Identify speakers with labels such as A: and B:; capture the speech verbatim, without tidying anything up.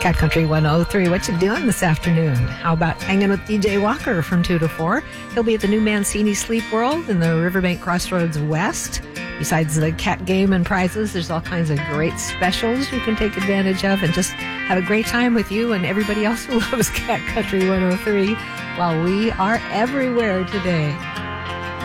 A: Cat Country one oh three. What you doing this afternoon? How about hanging with D J Walker from two to four? He'll be at the new Mancini Sleep World in the Riverbank Crossroads West. Besides the cat game and prizes, there's all kinds of great specials you can take advantage of and just have a great time with you and everybody else who loves Cat Country one oh three while we are everywhere today.